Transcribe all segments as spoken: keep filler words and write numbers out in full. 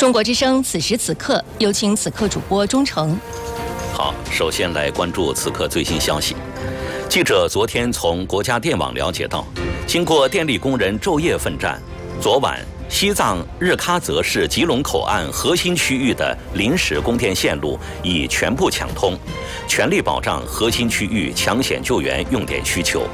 中国之声此时此刻，有请此刻主播钟诚。 好，首先来关注此刻最新消息。记者昨天从国家电网了解到，经过电力工人昼夜奋战，昨晚西藏日喀则市吉隆口岸核心区域的临时供电线路已全部抢通，全力保障核心区域抢险救援用电需求。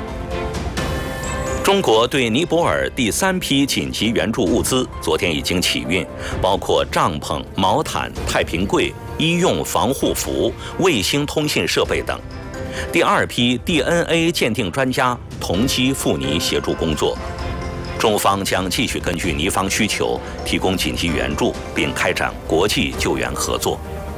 中国对尼泊尔第三批紧急援助物资昨天已经起运，包括帐篷、毛毯、太平柜、医用防护服、卫星通信设备等。第二批 D N A 鉴定专家同机赴尼协助工作。中方将继续根据尼方需求提供紧急援助，并开展国际救援合作。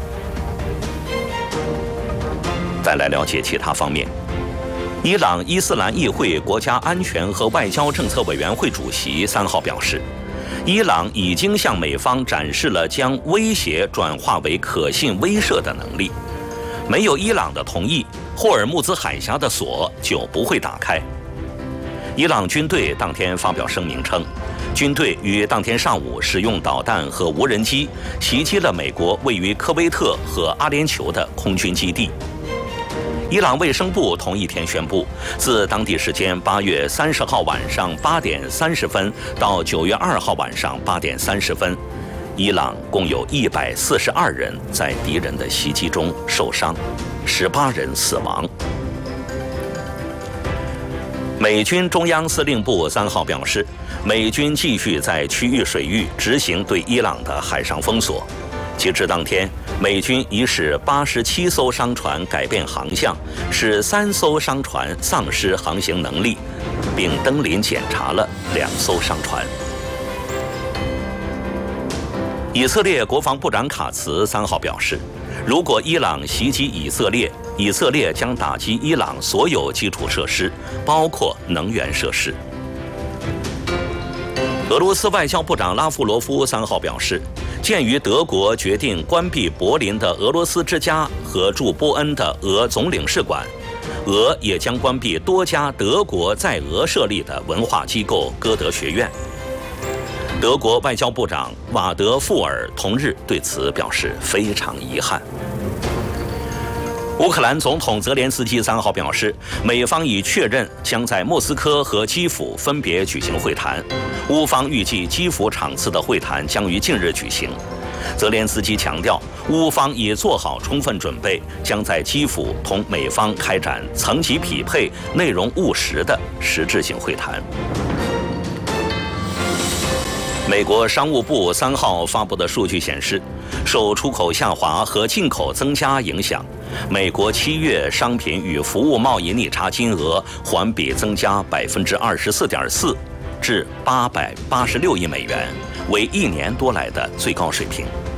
再来了解其他方面。伊朗伊斯兰议会国家安全和外交政策委员会主席三号表示，伊朗已经向美方展示了将威胁转化为可信威慑的能力。没有伊朗的同意，霍尔木兹海峡的锁就不会打开。伊朗军队当天发表声明称，军队于当天上午使用导弹和无人机袭击了美国位于科威特和阿联酋的空军基地。伊朗卫生部同一天宣布，自当地时间八月三十号晚上八点三十分到九月二号晚上八点三十分，伊朗共有一百四十二人在敌人的袭击中受伤，十八人死亡。美军中央司令部三号表示，美军继续在区域水域执行对伊朗的海上封锁。截至当天，美军已使八十七艘商船改变航向，使三艘商船丧失航行能力，并登临检查了两艘商船。以色列国防部长卡茨三号表示，如果伊朗袭击以色列，以色列将打击伊朗所有基础设施，包括能源设施。俄罗斯外交部长拉夫罗夫三号表示，鉴于德国决定关闭柏林的俄罗斯之家和驻波恩的俄总领事馆，俄也将关闭多家德国在俄设立的文化机构歌德学院。德国外交部长瓦德富尔同日对此表示非常遗憾。乌克兰总统泽连斯基三号表示，美方已确认将在莫斯科和基辅分别举行会谈，乌方预计基辅场次的会谈将于近日举行。泽连斯基强调，乌方已做好充分准备，将在基辅同美方开展层级匹配、内容务实的实质性会谈。美国商务部三号发布的数据显示，受出口下滑和进口增加影响，美国七月商品与服务贸易逆差金额环比增加百分之二十四点四，至八百八十六亿美元，为一年多来的最高水平。